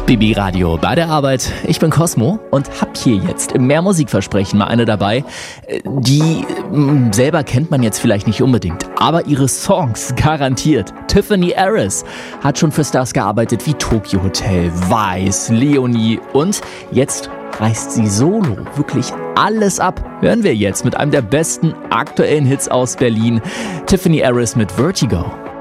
Bibi Radio bei der Arbeit. Ich bin Cosmo und hab hier jetzt im Mehrmusikversprechen mal eine dabei, die selber kennt man jetzt vielleicht nicht unbedingt, aber ihre Songs garantiert. Tiffany Harris hat schon für Stars gearbeitet wie Tokyo Hotel, Vice, Leonie und jetzt reißt sie solo wirklich alles ab. Hören wir jetzt mit einem der besten aktuellen Hits aus Berlin. Tiffany Harris mit Vertigo.